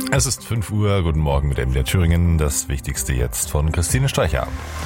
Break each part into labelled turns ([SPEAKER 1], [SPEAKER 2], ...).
[SPEAKER 1] Es ist 5 Uhr, guten Morgen mit MDR Thüringen. Das Wichtigste jetzt von Christine Streicher.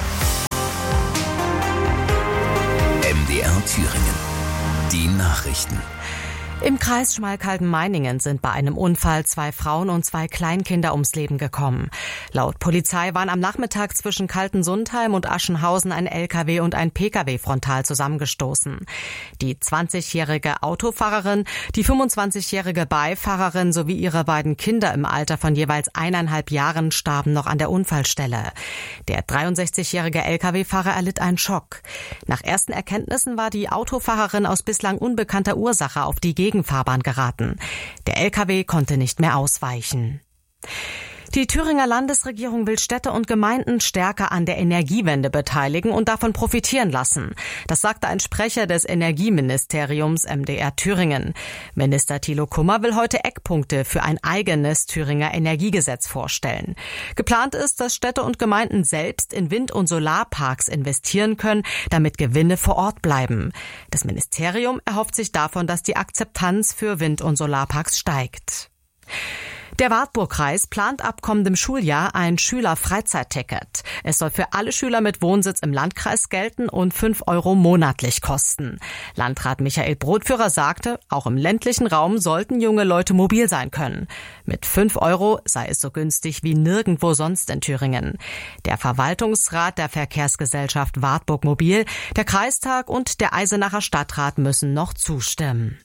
[SPEAKER 2] MDR Thüringen. Die Nachrichten.
[SPEAKER 3] Im Kreis Schmalkalden-Meiningen sind bei einem Unfall 2 Frauen und 2 Kleinkinder ums Leben gekommen. Laut Polizei waren am Nachmittag zwischen Kaltensundheim und Aschenhausen ein LKW und ein PKW frontal zusammengestoßen. Die 20-jährige Autofahrerin, die 25-jährige Beifahrerin sowie ihre beiden Kinder im Alter von jeweils 1,5 Jahren starben noch an der Unfallstelle. Der 63-jährige LKW-Fahrer erlitt einen Schock. Nach ersten Erkenntnissen war die Autofahrerin aus bislang unbekannter Ursache auf die Gegenfahrbahn geraten. Der LKW konnte nicht mehr ausweichen. Die Thüringer Landesregierung will Städte und Gemeinden stärker an der Energiewende beteiligen und davon profitieren lassen. Das sagte ein Sprecher des Energieministeriums MDR Thüringen. Minister Thilo Kummer will heute Eckpunkte für ein eigenes Thüringer Energiegesetz vorstellen. Geplant ist, dass Städte und Gemeinden selbst in Wind- und Solarparks investieren können, damit Gewinne vor Ort bleiben. Das Ministerium erhofft sich davon, dass die Akzeptanz für Wind- und Solarparks steigt. Der Wartburgkreis plant ab kommendem Schuljahr ein Schüler-Freizeit-Ticket. Es soll für alle Schüler mit Wohnsitz im Landkreis gelten und 5 € monatlich kosten. Landrat Michael Brotführer sagte, auch im ländlichen Raum sollten junge Leute mobil sein können. Mit 5 € sei es so günstig wie nirgendwo sonst in Thüringen. Der Verwaltungsrat der Verkehrsgesellschaft Wartburg Mobil, der Kreistag und der Eisenacher Stadtrat müssen noch zustimmen.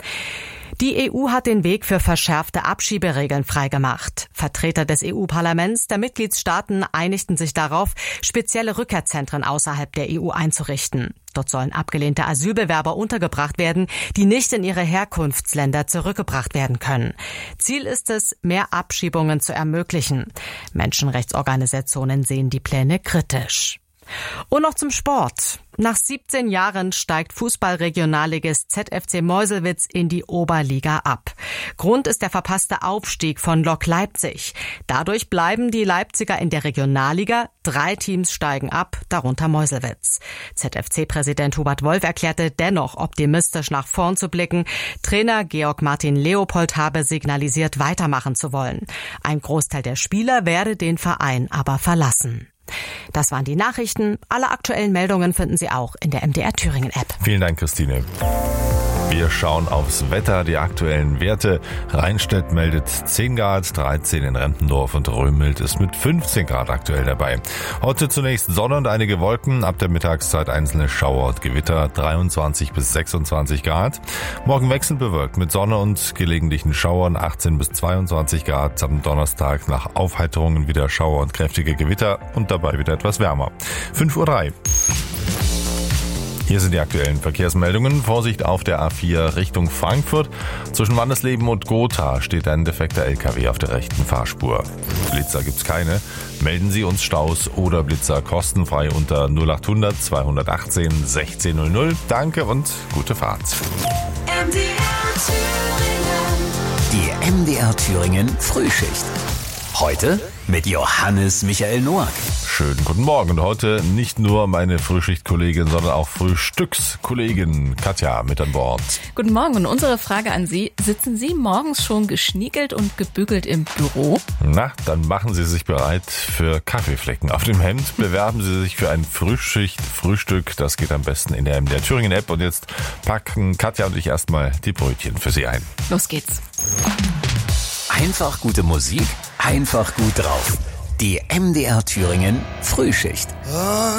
[SPEAKER 3] Die EU hat den Weg für verschärfte Abschieberegeln freigemacht. Vertreter des EU-Parlaments der Mitgliedstaaten einigten sich darauf, spezielle Rückkehrzentren außerhalb der EU einzurichten. Dort sollen abgelehnte Asylbewerber untergebracht werden, die nicht in ihre Herkunftsländer zurückgebracht werden können. Ziel ist es, mehr Abschiebungen zu ermöglichen. Menschenrechtsorganisationen sehen die Pläne kritisch. Und noch zum Sport. Nach 17 Jahren steigt Fußballregionalligist ZFC Meuselwitz in die Oberliga ab. Grund ist der verpasste Aufstieg von Lok Leipzig. Dadurch bleiben die Leipziger in der Regionalliga. 3 Teams steigen ab, darunter Meuselwitz. ZFC-Präsident Hubert Wolf erklärte dennoch optimistisch nach vorn zu blicken. Trainer Georg Martin Leopold habe signalisiert, weitermachen zu wollen. Ein Großteil der Spieler werde den Verein aber verlassen. Das waren die Nachrichten. Alle aktuellen Meldungen finden Sie auch in der MDR Thüringen App.
[SPEAKER 1] Vielen Dank, Christine. Wir schauen aufs Wetter, die aktuellen Werte. Rheinstedt meldet 10 Grad, 13 in Rempendorf und Römhild ist mit 15 Grad aktuell dabei. Heute zunächst Sonne und einige Wolken, ab der Mittagszeit einzelne Schauer und Gewitter, 23 bis 26 Grad. Morgen wechselnd bewölkt mit Sonne und gelegentlichen Schauern, 18 bis 22 Grad. Am Donnerstag nach Aufheiterungen wieder Schauer und kräftige Gewitter und dabei wieder etwas wärmer. 5:03 Uhr. Hier sind die aktuellen Verkehrsmeldungen. Vorsicht auf der A4 Richtung Frankfurt. Zwischen Wandesleben und Gotha steht ein defekter LKW auf der rechten Fahrspur. Blitzer gibt's keine. Melden Sie uns Staus oder Blitzer kostenfrei unter 0800 218 1600. Danke und gute Fahrt.
[SPEAKER 2] Die MDR Thüringen Frühschicht. Heute mit Johannes Michael Noack.
[SPEAKER 1] Schönen guten Morgen. Und heute nicht nur meine Frühschichtkollegin, sondern auch Frühstückskollegin Katja mit an Bord.
[SPEAKER 4] Guten Morgen und unsere Frage an Sie. Sitzen Sie morgens schon geschniegelt und gebügelt im Büro?
[SPEAKER 1] Na, dann machen Sie sich bereit für Kaffeeflecken auf dem Hemd. Bewerben Sie sich für ein Frühstück. Das geht am besten in der MDR Thüringen App. Und jetzt packen Katja und ich erstmal die Brötchen für Sie ein.
[SPEAKER 4] Los geht's.
[SPEAKER 2] Einfach gute Musik, einfach gut drauf. Die MDR Thüringen Frühschicht.